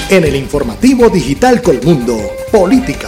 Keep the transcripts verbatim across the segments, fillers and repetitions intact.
En el informativo digital Colmundo, política.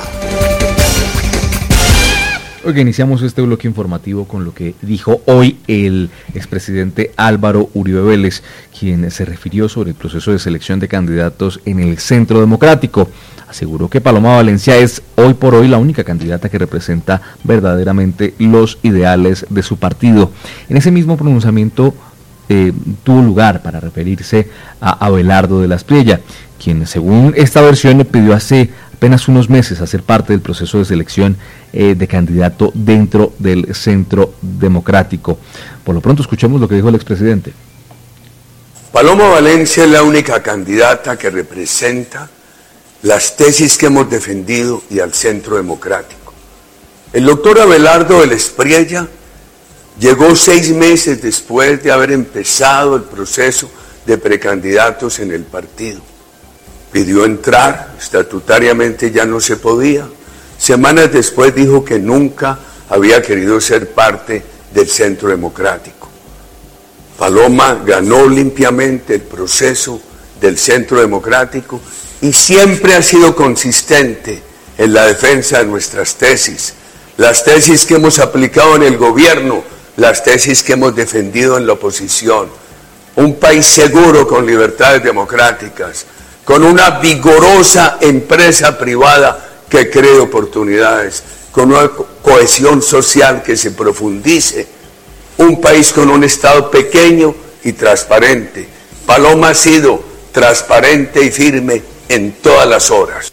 Hoy iniciamos este bloque informativo con lo que dijo hoy el expresidente Álvaro Uribe Vélez, quien se refirió sobre el proceso de selección de candidatos en el Centro Democrático. Aseguró que Paloma Valencia es hoy por hoy la única candidata que representa verdaderamente los ideales de su partido. En ese mismo pronunciamiento eh, tuvo lugar para referirse a Abelardo de la Espriella, quien según esta versión le pidió hace apenas unos meses a ser parte del proceso de selección eh, de candidato dentro del Centro Democrático. Por lo pronto escuchemos lo que dijo el expresidente. Paloma Valencia es la única candidata que representa las tesis que hemos defendido y al Centro Democrático. El doctor Abelardo de la Espriella llegó seis meses después de haber empezado el proceso de precandidatos en el partido. Pidió entrar, estatutariamente ya no se podía. Semanas después dijo que nunca había querido ser parte del Centro Democrático. Paloma ganó limpiamente el proceso del Centro Democrático y siempre ha sido consistente en la defensa de nuestras tesis, las tesis que hemos aplicado en el gobierno, las tesis que hemos defendido en la oposición. Un país seguro con libertades democráticas, con una vigorosa empresa privada que cree oportunidades, con una cohesión social que se profundice, un país con un Estado pequeño y transparente. Paloma ha sido transparente y firme en todas las horas.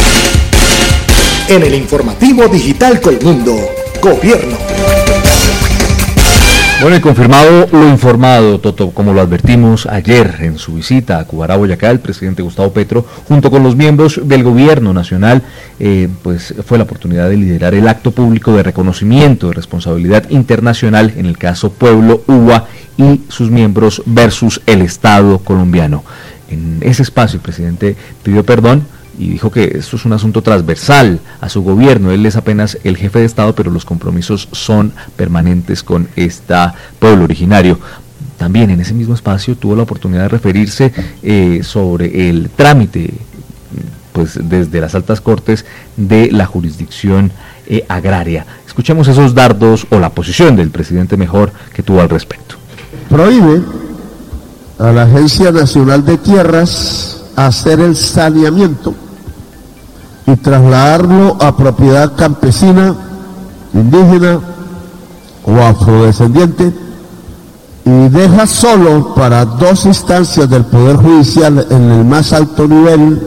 En el informativo digital Colmundo, Gobierno. Bueno, y confirmado lo informado, Toto, como lo advertimos ayer en su visita a Cubará, Boyacá, el presidente Gustavo Petro, junto con los miembros del gobierno nacional, eh, pues fue la oportunidad de liderar el acto público de reconocimiento de responsabilidad internacional en el caso Pueblo UBA y sus miembros versus el Estado colombiano. En ese espacio el presidente pidió perdón y dijo que esto es un asunto transversal a su gobierno. Él es apenas el jefe de Estado, pero los compromisos son permanentes con este pueblo originario. También en ese mismo espacio tuvo la oportunidad de referirse eh, sobre el trámite, pues desde las altas cortes de la jurisdicción eh, agraria. Escuchemos esos dardos o la posición del presidente mejor que tuvo al respecto. Prohíbe a la Agencia Nacional de Tierras hacer el saneamiento y trasladarlo a propiedad campesina, indígena o afrodescendiente, y deja solo para dos instancias del Poder Judicial en el más alto nivel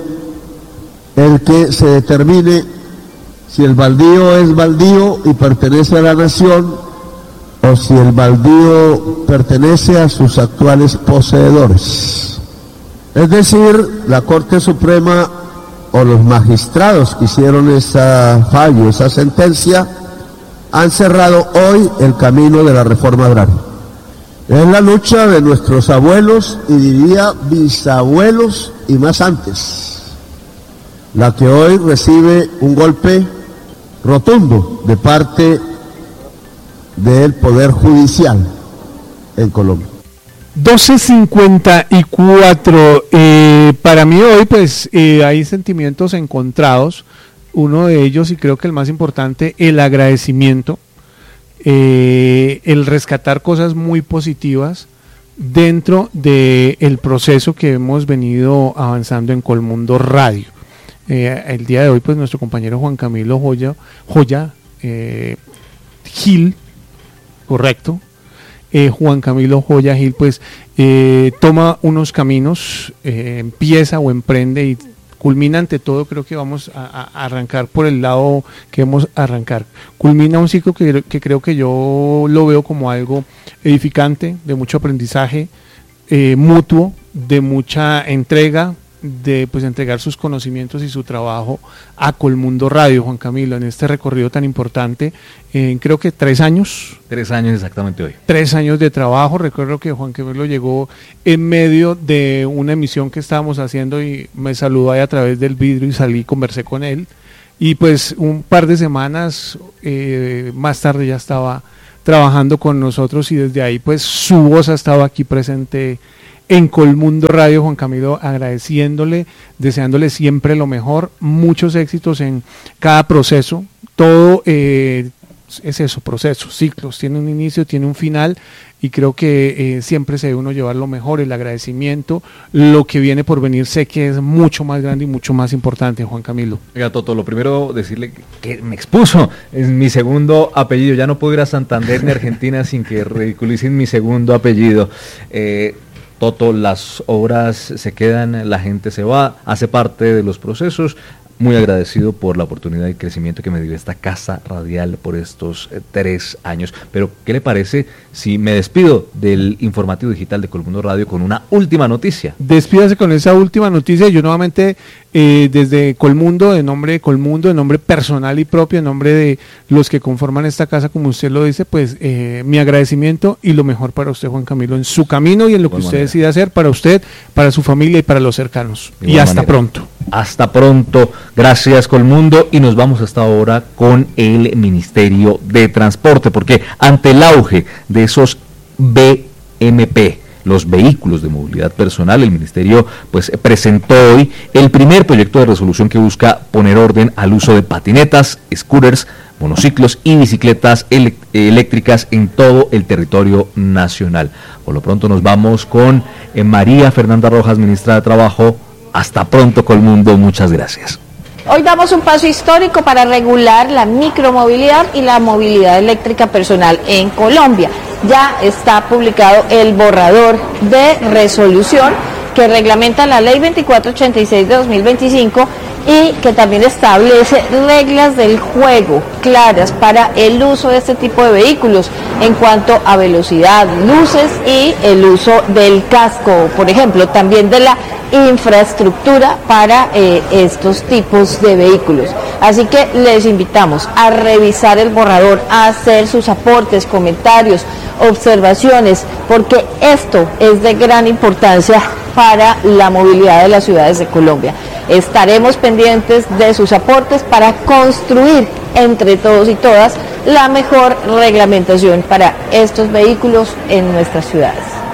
el que se determine si el baldío es baldío y pertenece a la nación o si el baldío pertenece a sus actuales poseedores. Es decir, la Corte Suprema o los magistrados que hicieron esa fallo, esa sentencia, han cerrado hoy el camino de la reforma agraria. Es la lucha de nuestros abuelos y diría bisabuelos y más antes, la que hoy recibe un golpe rotundo de parte del Poder Judicial en Colombia. doce cincuenta y cuatro, eh, para mí hoy pues eh, hay sentimientos encontrados, uno de ellos y creo que el más importante, el agradecimiento, eh, el rescatar cosas muy positivas dentro del proceso que hemos venido avanzando en Colmundo Radio. Eh, el día de hoy pues nuestro compañero Juan Camilo Joya, Joya eh, Gil, correcto, Eh, Juan Camilo Joya Gil, pues eh, toma unos caminos, eh, empieza o emprende y culmina ante todo, creo que vamos a, a arrancar por el lado que vamos a arrancar. Culmina un ciclo que, que creo que yo lo veo como algo edificante, de mucho aprendizaje eh, mutuo, de mucha entrega, de pues entregar sus conocimientos y su trabajo a Colmundo Radio. Juan Camilo, en este recorrido tan importante, eh, creo que tres años. Tres años exactamente hoy. Tres años de trabajo. Recuerdo que Juan Camilo llegó en medio de una emisión que estábamos haciendo y me saludó ahí a través del vidrio y salí, conversé con él. Y pues un par de semanas eh, más tarde ya estaba trabajando con nosotros y desde ahí pues su voz ha estado aquí presente en Colmundo Radio, Juan Camilo, agradeciéndole, deseándole siempre lo mejor, muchos éxitos en cada proceso, todo eh, es eso, procesos, ciclos, tiene un inicio, tiene un final, y creo que eh, siempre se debe uno llevar lo mejor, el agradecimiento, lo que viene por venir sé que es mucho más grande y mucho más importante, Juan Camilo. Oiga, Toto, lo primero decirle que, que me expuso, es mi segundo apellido, ya no puedo ir a Santander ni Argentina sin que ridiculicen mi segundo apellido. Eh, Toto, las obras se quedan, la gente se va, hace parte de los procesos. Muy agradecido por la oportunidad y crecimiento que me dio esta casa radial por estos eh, tres años. Pero, ¿qué le parece si me despido del informativo digital de Colmundo Radio con una última noticia? Despídase con esa última noticia. Yo nuevamente, eh, desde Colmundo, de nombre de Colmundo, de nombre personal y propio, en nombre de los que conforman esta casa, como usted lo dice, pues eh, mi agradecimiento y lo mejor para usted, Juan Camilo, en su camino y en lo que usted decida hacer para usted, para su familia y para los cercanos. Y hasta manera. pronto. Hasta pronto, gracias Colmundo, y nos vamos hasta ahora con el Ministerio de Transporte, porque ante el auge de esos B M P, los vehículos de movilidad personal, el Ministerio pues presentó hoy el primer proyecto de resolución que busca poner orden al uso de patinetas, scooters, monociclos y bicicletas ele- eléctricas en todo el territorio nacional. Por lo pronto nos vamos con eh, María Fernanda Rojas, ministra de Trabajo. Hasta pronto, Colmundo, muchas gracias. Hoy damos un paso histórico para regular la micromovilidad y la movilidad eléctrica personal en Colombia. Ya está publicado el borrador de resolución que reglamenta la ley veinticuatro ochenta y seis de dos mil veinticinco y que también establece reglas del juego claras para el uso de este tipo de vehículos en cuanto a velocidad, luces y el uso del casco, por ejemplo, también de la infraestructura para eh, estos tipos de vehículos. Así que les invitamos a revisar el borrador, a hacer sus aportes, comentarios, observaciones, porque esto es de gran importancia para la movilidad de las ciudades de Colombia. Estaremos pendientes de sus aportes para construir entre todos y todas la mejor reglamentación para estos vehículos en nuestras ciudades.